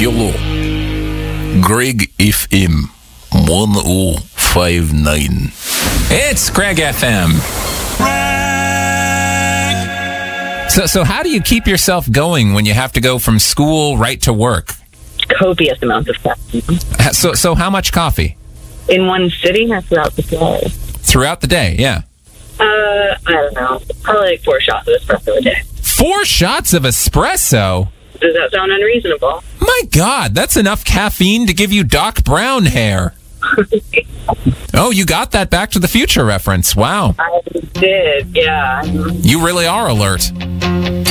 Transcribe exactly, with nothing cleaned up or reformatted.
Hello. Greg F M one oh five nine. It's Greg F M. So, so how do you keep yourself going when you have to go from school right to work? Copious amounts of caffeine. So, so how much coffee? In one sitting or throughout the day? Throughout the day, yeah. Uh, I don't know. Probably like four shots of espresso a day. Four shots of espresso? Does that sound unreasonable? My God, that's enough caffeine to give you Doc Brown hair. Oh, you got that Back to the Future reference. Wow. I did, yeah. You really are alert.